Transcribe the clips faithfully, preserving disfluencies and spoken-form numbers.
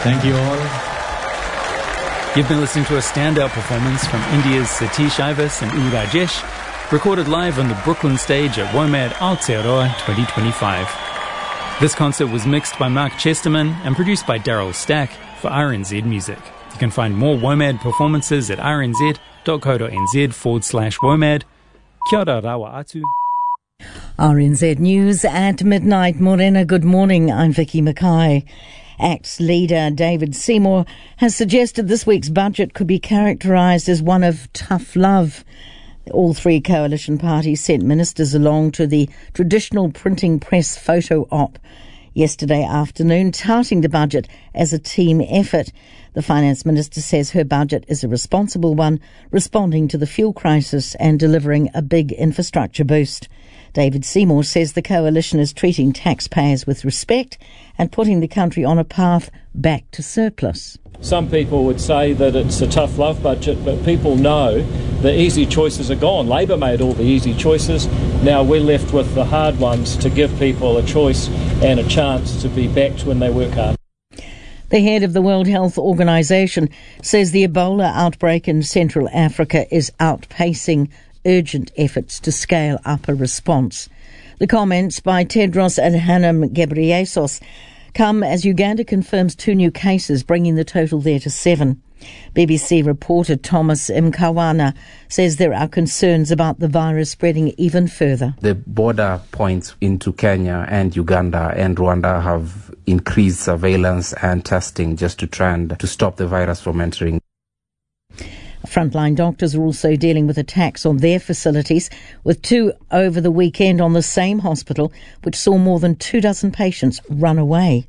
Thank you all. You've been listening to a standout performance from India's Satish Ivas and U Rajesh, recorded live on the Brooklyn stage at WOMAD Aotearoa twenty twenty-five. This concert was mixed by Mark Chesterman and produced by Daryl Stack for R N Z Music. You can find more WOMAD performances at rnz.co.nz forward slash WOMAD. Kia ora rawa atu. R N Z News at midnight. Morena, good morning. I'm Vicky Mackay. ACT's leader David Seymour has suggested this week's budget could be characterised as one of tough love. All three coalition parties sent ministers along to the traditional printing press photo op yesterday afternoon, touting the budget as a team effort. The finance minister says her budget is a responsible one, responding to the fuel crisis and delivering a big infrastructure boost. David Seymour says the coalition is treating taxpayers with respect and putting the country on a path back to surplus. Some people would say that it's a tough love budget, but people know the easy choices are gone. Labor made all the easy choices. Now we're left with the hard ones to give people a choice and a chance to be backed when they work hard. The head of the World Health Organization says the Ebola outbreak in Central Africa is outpacing urgent efforts to scale up a response. The comments by Tedros Adhanom Ghebreyesus come as Uganda confirms two new cases, bringing the total there to seven. B B C reporter Thomas Mkawana says there are concerns about the virus spreading even further. The border points into Kenya and Uganda and Rwanda have increased surveillance and testing just to try and to stop the virus from entering. Frontline doctors are also dealing with attacks on their facilities, with two over the weekend on the same hospital, which saw more than two dozen patients run away.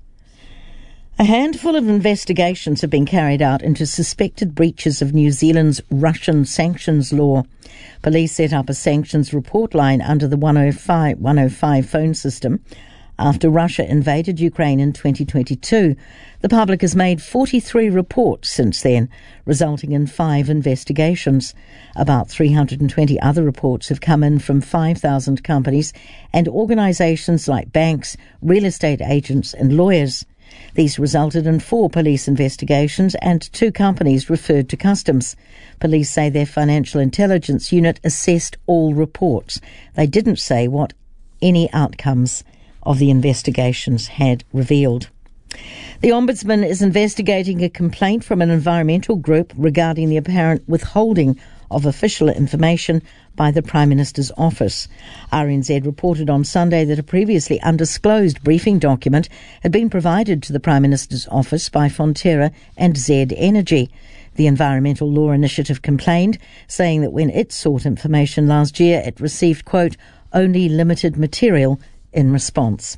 A handful of investigations have been carried out into suspected breaches of New Zealand's Russian sanctions law. Police set up a sanctions report line under the one oh five, one oh five phone system. After Russia invaded Ukraine in twenty twenty-two, the public has made forty-three reports since then, resulting in five investigations. About three hundred twenty other reports have come in from five thousand companies and organisations like banks, real estate agents and lawyers. These resulted in four police investigations and two companies referred to customs. Police say their financial intelligence unit assessed all reports. They didn't say what any outcomes of the investigations had revealed. The Ombudsman is investigating a complaint from an environmental group regarding the apparent withholding of official information by the Prime Minister's office. R N Z reported on Sunday that a previously undisclosed briefing document had been provided to the Prime Minister's office by Fonterra and Z Energy. The Environmental Law Initiative complained, saying that when it sought information last year, it received, quote, only limited material in response.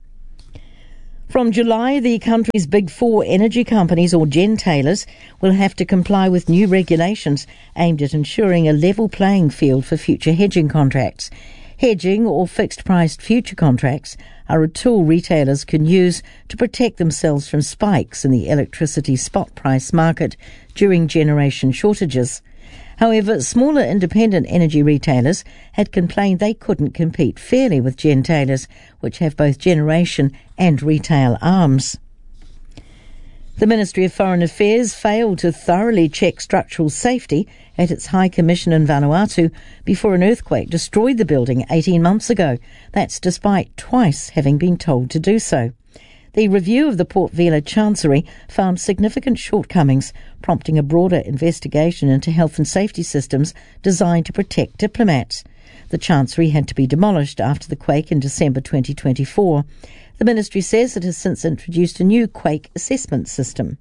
From July, the country's big four energy companies, or gentailers, will have to comply with new regulations aimed at ensuring a level playing field for future hedging contracts. Hedging, or fixed-priced future contracts, are a tool retailers can use to protect themselves from spikes in the electricity spot price market during generation shortages. However, smaller independent energy retailers had complained they couldn't compete fairly with gentailers, which have both generation and retail arms. The Ministry of Foreign Affairs failed to thoroughly check structural safety at its High Commission in Vanuatu before an earthquake destroyed the building eighteen months ago. That's despite twice having been told to do so. The review of the Port Vila Chancery found significant shortcomings, prompting a broader investigation into health and safety systems designed to protect diplomats. The Chancery had to be demolished after the quake in December twenty twenty-four. The ministry says it has since introduced a new quake assessment system.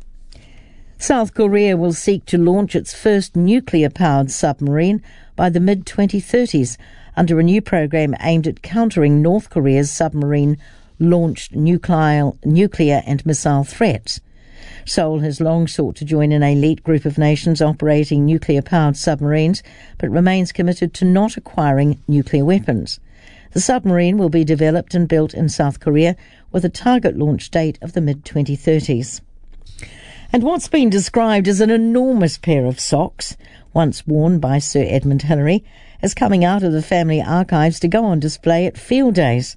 South Korea will seek to launch its first nuclear-powered submarine by the mid twenty thirties under a new program aimed at countering North Korea's submarine launched nuclear, nuclear and missile threats. Seoul has long sought to join an elite group of nations operating nuclear-powered submarines, but remains committed to not acquiring nuclear weapons. The submarine will be developed and built in South Korea with a target launch date of the mid twenty thirties. And what's been described as an enormous pair of socks, once worn by Sir Edmund Hillary, is coming out of the family archives to go on display at field days.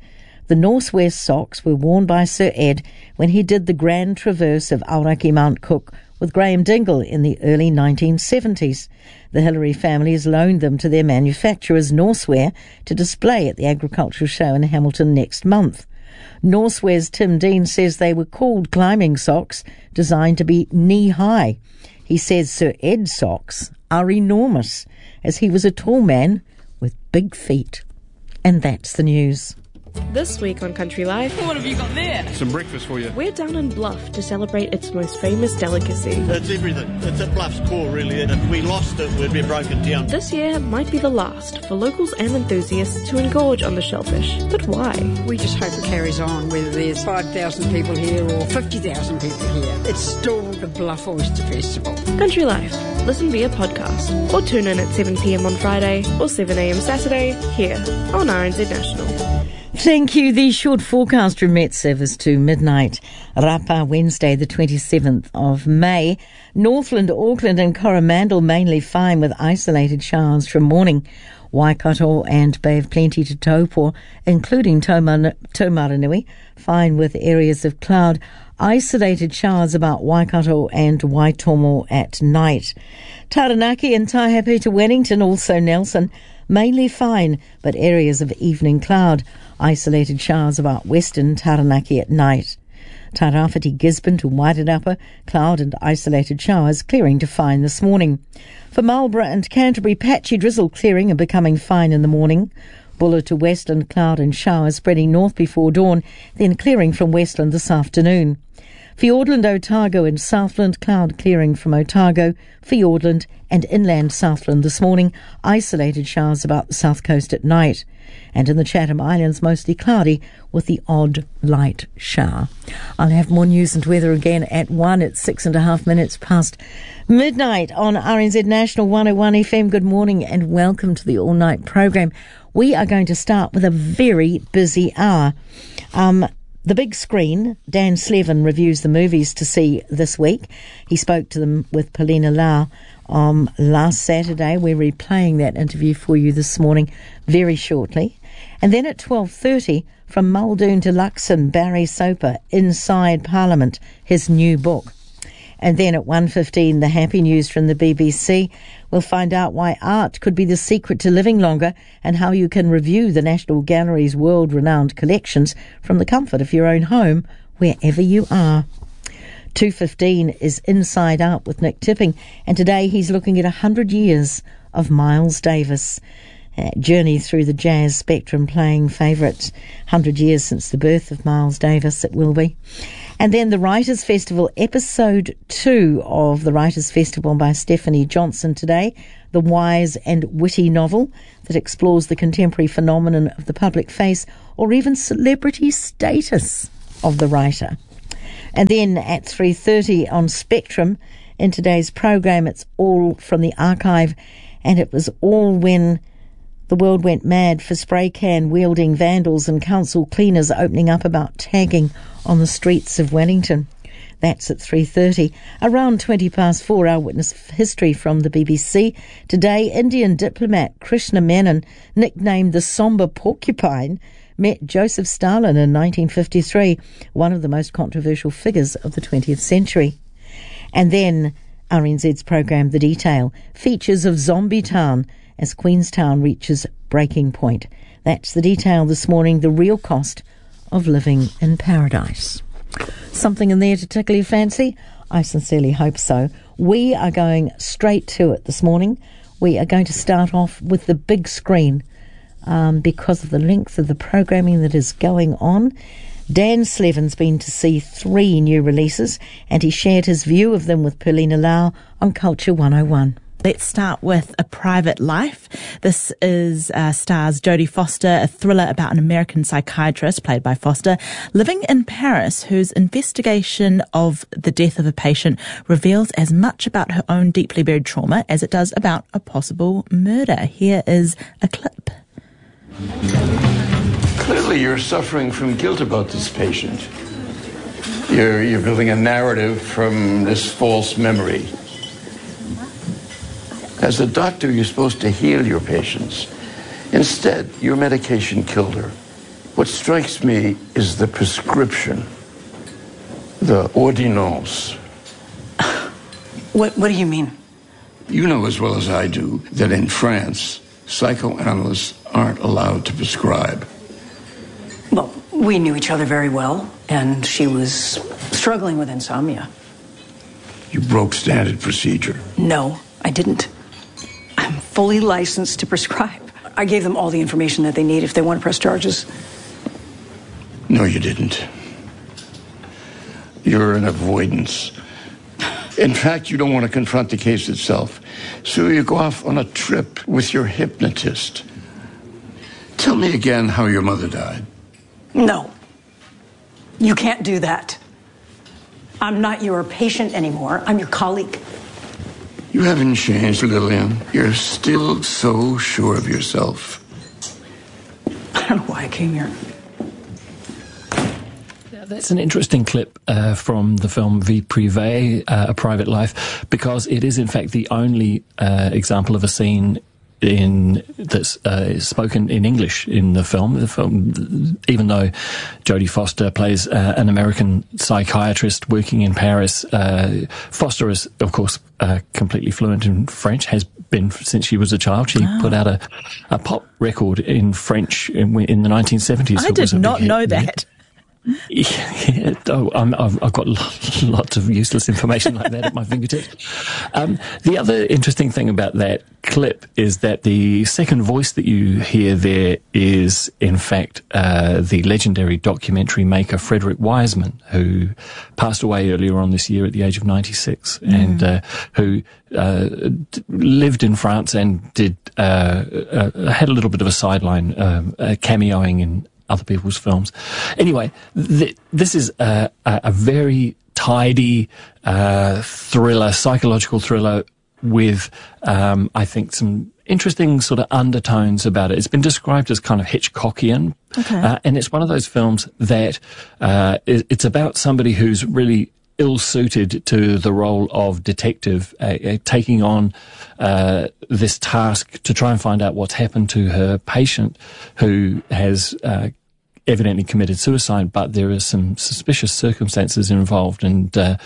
The Northwest socks were worn by Sir Ed when he did the Grand Traverse of Aoraki Mount Cook with Graham Dingle in the early nineteen seventies. The Hillary families loaned them to their manufacturers, Northwear, to display at the agricultural show in Hamilton next month. Northwear's Tim Dean says they were called climbing socks, designed to be knee-high. He says Sir Ed's socks are enormous, as he was a tall man with big feet. And that's the news. This week on Country Life, what have you got there? Some breakfast for you. We're down in Bluff to celebrate its most famous delicacy. It's everything. It's at Bluff's core, really, and if we lost it, we'd be broken down. This year might be the last for locals and enthusiasts to engorge on the shellfish. But why? We just hope it carries on, whether there's five thousand people here or fifty thousand people here. It's still the Bluff Oyster Festival. Country Life. Listen via podcast or tune in at seven p.m. on Friday or seven a.m. Saturday here on R N Z National. Thank you. The short forecast from Met Service to midnight. Rapa, Wednesday, the twenty-seventh of May. Northland, Auckland and Coromandel mainly fine with isolated showers from morning. Waikato and Bay of Plenty to Taupo, including Taumaranui, fine with areas of cloud. Isolated showers about Waikato and Waitomo at night. Taranaki and Taihape to Wellington, also Nelson, mainly fine, but areas of evening cloud. Isolated showers about western Taranaki at night. Tairāwhiti, Gisborne to Wairarapa, cloud and isolated showers, clearing to fine this morning. For Marlborough and Canterbury, patchy drizzle clearing and becoming fine in the morning. Buller to Westland, cloud and showers spreading north before dawn, then clearing from Westland this afternoon. Fiordland, Otago and Southland, cloud clearing from Otago, Fiordland and inland Southland this morning, isolated showers about the south coast at night. And in the Chatham Islands, mostly cloudy with the odd light shower. I'll have more news and weather again at one at six and a half minutes past midnight on R N Z National one oh one F M. Good morning and welcome to the all-night program. We are going to start with a very busy hour. Um, The big screen, Dan Slevin reviews the movies to see this week. He spoke to them with Paulina Lau um, last Saturday. We're replaying that interview for you this morning very shortly. And then at twelve thirty, from Muldoon to Luxon, Barry Soper, Inside Parliament, his new book. And then at one fifteen, the happy news from the B B C. We'll find out why art could be the secret to living longer and how you can review the National Gallery's world-renowned collections from the comfort of your own home, wherever you are. two fifteen is Inside Out with Nick Tipping, and today he's looking at one hundred years of Miles Davis. Uh, journey through the jazz spectrum, playing favourites. one hundred years since the birth of Miles Davis, it will be. And then the Writers' Festival, episode two of the Writers' Festival by Stephanie Johnson today, the wise and witty novel that explores the contemporary phenomenon of the public face or even celebrity status of the writer. And then at three thirty on Spectrum, in today's program, it's all from the archive, and it was all when the world went mad for spray can wielding vandals and council cleaners opening up about tagging on the streets of Wellington. That's at three thirty. Around twenty past four, our witness history from the B B C. Today, Indian diplomat Krishna Menon, nicknamed the Somber Porcupine, met Joseph Stalin in nineteen fifty-three, one of the most controversial figures of the twentieth century. And then R N Z's program, The Detail, features of Zombie Town as Queenstown reaches breaking point. That's The Detail this morning, the real cost of living in paradise. Something in there to tickle your fancy? I sincerely hope so. We are going straight to it this morning. We are going to start off with the big screen um, because of the length of the programming that is going on. Dan Slevin's been to see three new releases, and he shared his view of them with Paulina Lau on Culture one oh one. Let's start with A Private Life. This is uh, stars Jodie Foster, a thriller about an American psychiatrist, played by Foster, living in Paris, whose investigation of the death of a patient reveals as much about her own deeply buried trauma as it does about a possible murder. Here is a clip. Clearly you're suffering from guilt about this patient. You're, you're building a narrative from this false memory. As a doctor, you're supposed to heal your patients. Instead, your medication killed her. What strikes me is the prescription, the ordonnance. What, what do you mean? You know as well as I do that in France, psychoanalysts aren't allowed to prescribe. Well, we knew each other very well, and she was struggling with insomnia. You broke standard procedure. No, I didn't. I'm fully licensed to prescribe. I gave them all the information that they need if they want to press charges. No, you didn't. You're an avoidance. In fact, you don't want to confront the case itself. So you go off on a trip with your hypnotist. Tell me again how your mother died. No. You can't do that. I'm not your patient anymore. I'm your colleague. You haven't changed, Lillian. You're still so sure of yourself. I don't know why I came here. That's an interesting clip uh, from the film Vie Privée, uh, A Private Life, because it is in fact the only uh, example of a scene in that's uh, spoken in English in the film. The film, even though Jodie Foster plays uh, an American psychiatrist working in Paris, uh, Foster is, of course, uh, completely fluent in French, has been since she was a child. She wow. put out a, a pop record in French in, in the nineteen seventies. I did not know that. Yeah, oh, I'm, I've, I've got lots of useless information like that at my fingertips. Um, the other interesting thing about that clip is that the second voice that you hear there is, in fact, uh, the legendary documentary maker Frederick Wiseman, who passed away earlier on this year at the age of ninety-six, mm. and uh, who uh, d- lived in France and did uh, uh, had a little bit of a sideline, uh, uh, cameoing in other people's films. Anyway, th- this is a, a, a very tidy uh, thriller, psychological thriller with, um, I think, some interesting sort of undertones about it. It's been described as kind of Hitchcockian, okay. uh, and it's one of those films that uh, it, it's about somebody who's really ill-suited to the role of detective, uh, uh, taking on uh, this task to try and find out what's happened to her patient who has uh, evidently committed suicide, but there are some suspicious circumstances involved. And uh,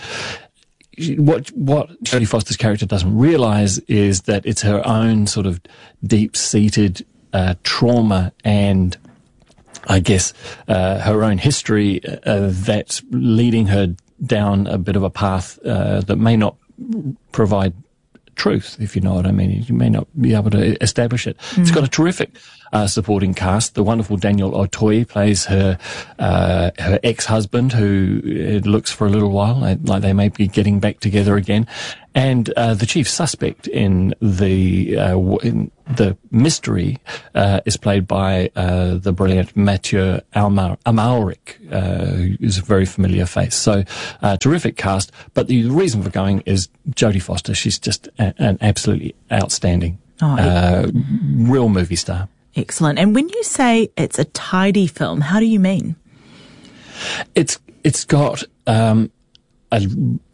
what what Jodie Foster's character doesn't realise is that it's her own sort of deep-seated uh, trauma and I guess uh, her own history uh, that's leading her down a bit of a path uh, that may not provide truth, if you know what I mean. You may not be able to establish it. Mm. It's got a terrific uh, supporting cast. The wonderful Daniel Auteuil plays her uh, her ex-husband, who it looks for a little while like, like they may be getting back together again. And uh, the chief suspect in the uh, in the mystery uh, is played by uh, the brilliant Mathieu Alma- Amalric, uh, who is a very familiar face. So, uh, terrific cast. But the reason for going is Jodie Foster. She's just a- an absolutely outstanding, oh, uh, real movie star. Excellent. And when you say it's a tidy film, how do you mean? It's it's got um, a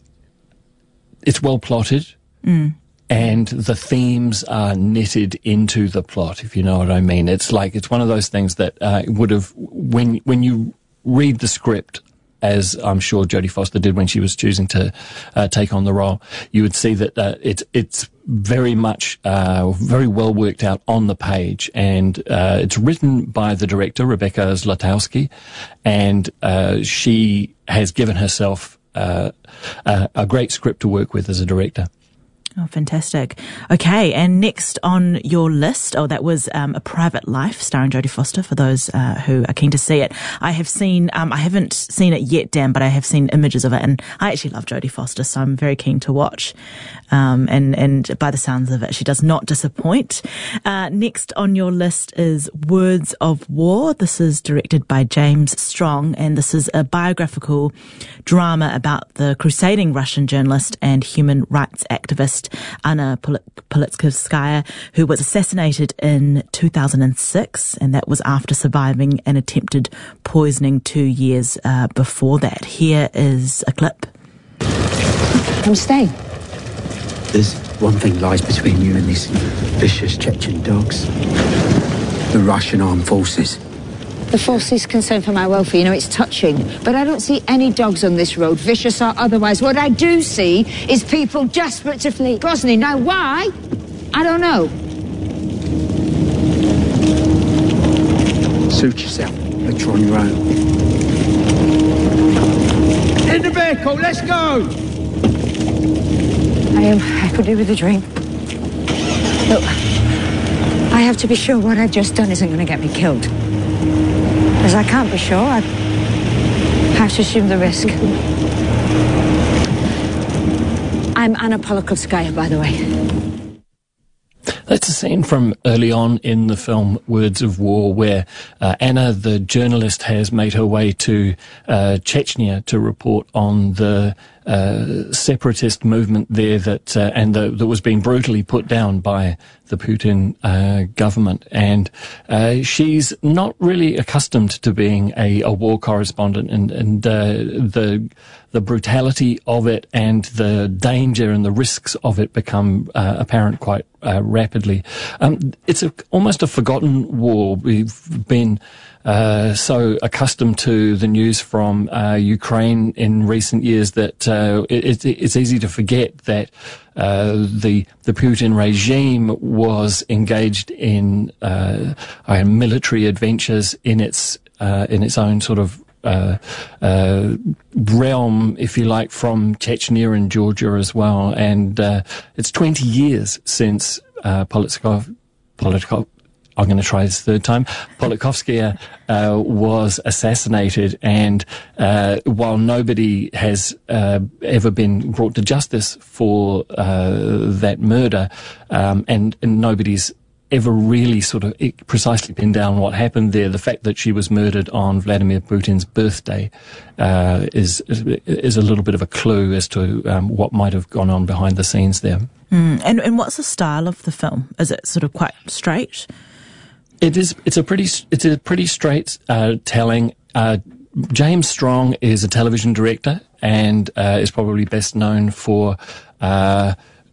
It's well plotted, mm. and the themes are knitted into the plot, if you know what I mean. It's like, it's one of those things that uh, would have, when when you read the script, as I'm sure Jodie Foster did when she was choosing to uh, take on the role, you would see that uh, it's it's very much, uh, very well worked out on the page, and uh, it's written by the director, Rebecca Zlotowski, and uh, she has given herself Uh, uh, a great script to work with as a director. Oh, fantastic. Okay, and next on your list, oh, that was um, A Private Life, starring Jodie Foster, for those uh, who are keen to see it. I have seen, um, I haven't seen it yet, Dan, but I have seen images of it, and I actually love Jodie Foster, so I'm very keen to watch. Um, and, and by the sounds of it, she does not disappoint. Uh, next on your list is Words of War. This is directed by James Strong, and this is a biographical drama about the crusading Russian journalist and human rights activist Anna Politkovskaya, who was assassinated in two thousand six, and that was after surviving an attempted poisoning two years uh, before that. Here is a clip. Can we stay? There's one thing lies between you and these vicious Chechen dogs. The Russian armed forces. The force is concerned for my welfare. You know, it's touching. But I don't see any dogs on this road, vicious or otherwise. What I do see is people desperate to flee. Grozny. Now, why? I don't know. Suit yourself. But you're on your own. In the vehicle, let's go! I am. I could do with a drink. Look, I have to be sure what I've just done isn't going to get me killed. As I can't be sure, I have to assume the risk. I'm Anna Politkovskaya, by the way. That's a scene from early on in the film Words of War, where uh, Anna, the journalist, has made her way to uh, Chechnya to report on the uh, separatist movement there that uh, and the, that was being brutally put down by the Putin uh, government. And uh, she's not really accustomed to being a, a war correspondent, and, and uh, the the brutality of it and the danger and the risks of it become uh, apparent quite uh, rapidly. Um, it's a, almost a forgotten war. We've been uh, so accustomed to the news from uh, Ukraine in recent years that uh, it, it's easy to forget that uh, the the Putin regime was engaged in uh, uh, military adventures in its uh, in its own sort of Uh, uh, realm, if you like, from Chechnya and Georgia as well. And uh, it's twenty years since uh, Politkov, Politkov, I'm going to try this third time, Politkovskaya uh, was assassinated. And uh, while nobody has uh, ever been brought to justice for uh, that murder, um, and, and nobody's ever really sort of precisely pinned down what happened there, the fact that she was murdered on Vladimir Putin's birthday uh, is, is is a little bit of a clue as to um, what might have gone on behind the scenes there. Mm. And and what's the style of the film? Is it sort of quite straight? It is. It's a pretty. It's a pretty straight uh, telling. Uh, James Strong is a television director and uh, is probably best known for. Uh,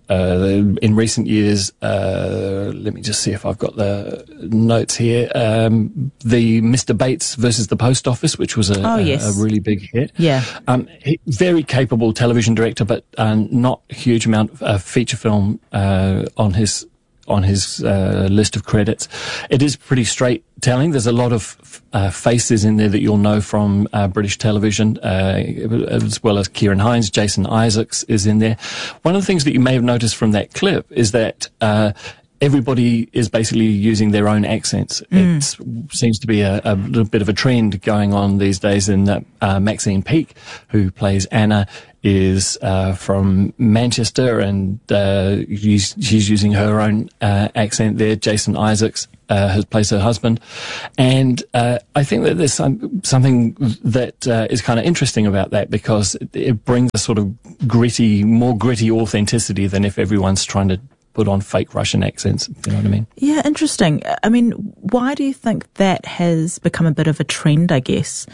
Uh, in recent years, uh, let me just see if I've got the notes here. Um, the Mister Bates versus the Post Office, which was a, oh, yes. a, a really big hit. Yeah. Um, he, very capable television director, but uh, not a huge amount of uh, feature film uh, on his on his uh, list of credits. It is pretty straight telling. There's a lot of uh, faces in there that you'll know from uh, British television, uh, as well as Kieran Hines. Jason Isaacs is in there. One of the things that you may have noticed from that clip is that uh, everybody is basically using their own accents. Mm. It seems to be a, a little bit of a trend going on these days in that uh, Maxine Peake, who plays Anna, is uh, from Manchester, and uh, she's, she's using her own uh, accent there. Jason Isaacs uh, has plays her husband, and uh, I think that there's some, something that uh, is kind of interesting about that, because it, it brings a sort of gritty, more gritty authenticity than if everyone's trying to put on fake Russian accents. You know what I mean? Yeah, interesting. I mean, why do you think that has become a bit of a trend, I guess?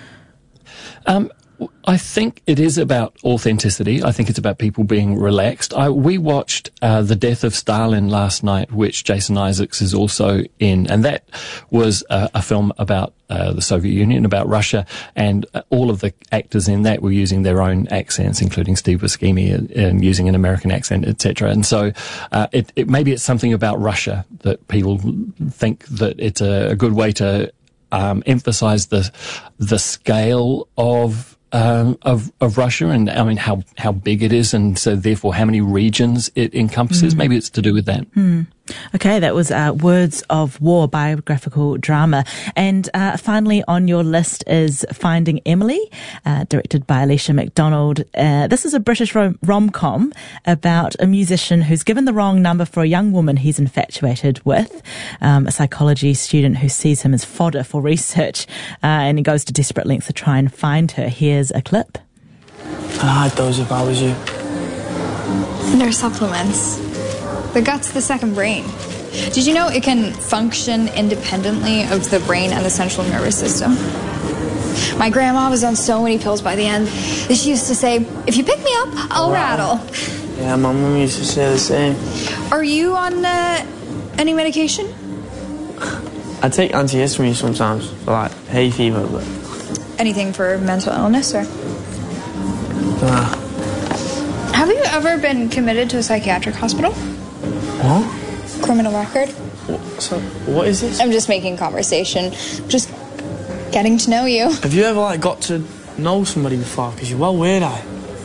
Um, I think it is about authenticity. I think it's about people being relaxed. I, we watched uh, The Death of Stalin last night, which Jason Isaacs is also in, and that was uh, a film about uh, the Soviet Union, about Russia, and uh, all of the actors in that were using their own accents, including Steve Buscemi, and, and using an American accent, et cetera. And so uh, it, it maybe it's something about Russia that people think that it's a, a good way to um, emphasize the the scale of Um, of, of Russia, and I mean how, how big it is, and so therefore how many regions it encompasses. Mm. Maybe it's to do with that. Mm. Okay, that was uh, Words of War, biographical drama. And uh, finally on your list is Finding Emily, uh, directed by Alicia MacDonald. Uh, this is a British rom- rom-com about a musician who's given the wrong number for a young woman he's infatuated with, um, a psychology student who sees him as fodder for research, uh, and he goes to desperate lengths to try and find her. Here's a clip. I'd hide those if I was you. They're supplements. The gut's the second brain. Did you know it can function independently of the brain and the central nervous system? My grandma was on so many pills by the end that she used to say, if you pick me up, I'll wow. rattle. Yeah, my mom used to say the same. Are you on uh, any medication? I take antihistamines sometimes for like hay fever, but Anything for mental illness, or? uh, Have you ever been committed to a psychiatric hospital? what? Criminal record? So what is this? I'm just making conversation. Just getting to know you. Have you ever like got to know somebody before? Because you're well weird, I.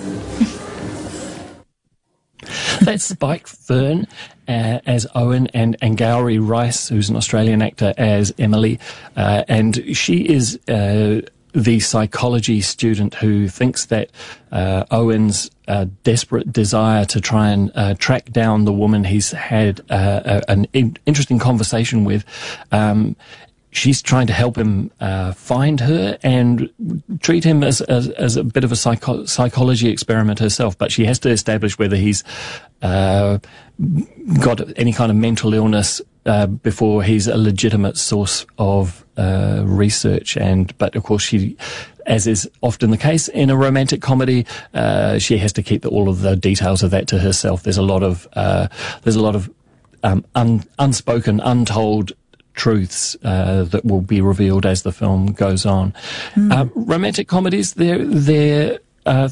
That's Spike Fern uh, as Owen, and, and Gowrie Rice, who's an Australian actor, as Emily. Uh, and she is uh, the psychology student who thinks that uh, Owen's uh, desperate desire to try and uh, track down the woman he's had uh, a, an in- interesting conversation with, um, she's trying to help him uh, find her and treat him as, as, as a bit of a psycho- psychology experiment herself. But she has to establish whether he's uh, got any kind of mental illness uh, before he's a legitimate source of uh, research. And but of course, she, as is often the case in a romantic comedy, uh, she has to keep the, all of the details of that to herself. There's a lot of uh, there's a lot of um, un- unspoken, untold truths uh, that will be revealed as the film goes on. Mm. Uh, romantic comedies, they're, they're, uh,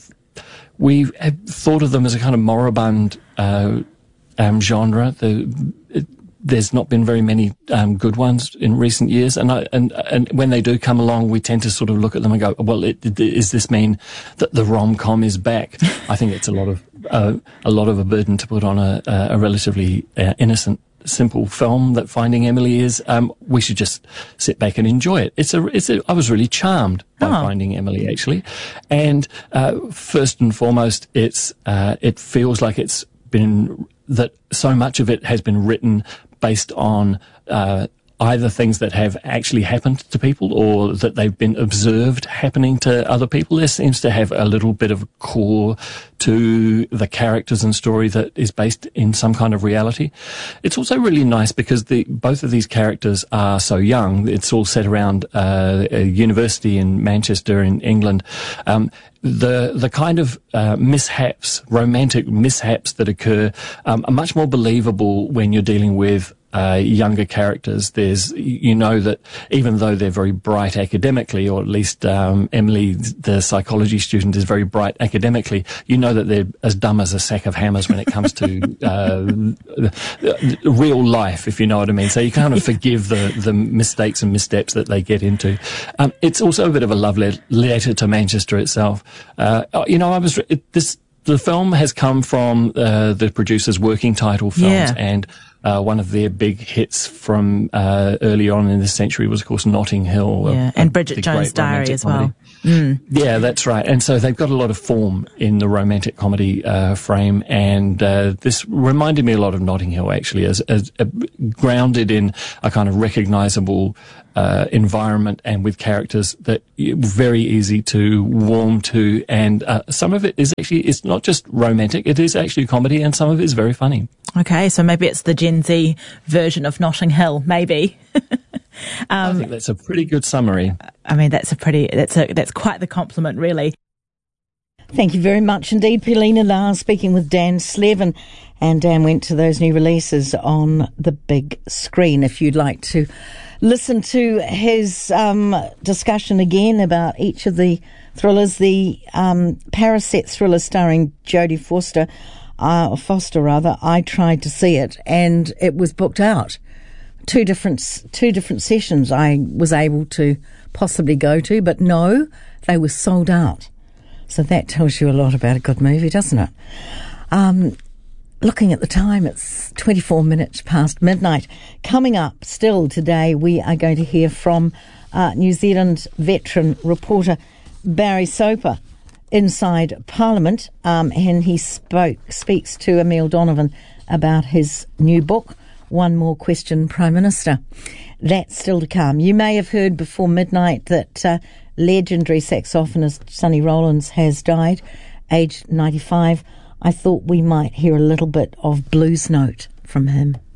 we have thought of them as a kind of moribund uh, um, genre. The, it, there's not been very many um, good ones in recent years, and I, and and when they do come along, we tend to sort of look at them and go, "Well, it, it, does this mean that the rom-com is back?" I think it's a lot of uh, a lot of a burden to put on a, a relatively uh, innocent, simple film that Finding Emily is. Um, we should just sit back and enjoy it. It's a, it's a, I was really charmed by oh. Finding Emily, actually. And, uh, first and foremost, it's, uh, it feels like it's been, that so much of it has been written based on, uh, either things that have actually happened to people or that they've been observed happening to other people. There seems to have a little bit of a core to the characters and story that is based in some kind of reality. It's also really nice because the both of these characters are so young. It's all set around uh, a university in Manchester in England. Um, the the kind of uh, mishaps, romantic mishaps that occur um, are much more believable when you're dealing with Uh, younger characters. There's, you know, that even though they're very bright academically, or at least um, Emily, the psychology student, is very bright academically, you know that they're as dumb as a sack of hammers when it comes to uh, real life, if you know what I mean. So you kind of forgive the, the mistakes and missteps that they get into. Um, it's also a bit of a love letter to Manchester itself. Uh, you know, I was it, this. The film has come from uh, the producers' working title films, yeah. and uh, one of their big hits from uh, early on in this century was, of course, Notting Hill. Yeah, a, and Bridget Jones' Diary as well. Mm. Yeah, that's right. And so they've got a lot of form in the romantic comedy uh, frame, and uh, this reminded me a lot of Notting Hill, actually, as, as uh, grounded in a kind of recognisable uh, environment and with characters that are very easy to warm to. And uh, some of it is actually, it's not just romantic, it is actually comedy, and some of it is very funny. Okay, so maybe it's the Gen Z version of Notting Hill, maybe. um, I think that's a pretty good summary. I mean, that's a pretty, that's a, that's quite the compliment, really. Thank you very much indeed, Pilina Lars, speaking with Dan Slevin. And Dan went to those new releases on the big screen. If you'd like to listen to his um, discussion again about each of the thrillers, the um, Paraset thriller starring Jodie Foster, uh, Foster rather, I tried to see it and it was booked out. Two different, two different sessions I was able to possibly go to, but no, they were sold out. So that tells you a lot about a good movie, doesn't it? Um, looking at the time, it's twenty-four minutes past midnight. Coming up still today, we are going to hear from uh, New Zealand veteran reporter Barry Soper inside Parliament, um, and he spoke speaks to Emile Donovan about his new book, One More Question, Prime Minister. That's still to come. You may have heard before midnight that uh, legendary saxophonist Sonny Rollins has died, aged ninety-five. I thought we might hear a little bit of Blues Note from him.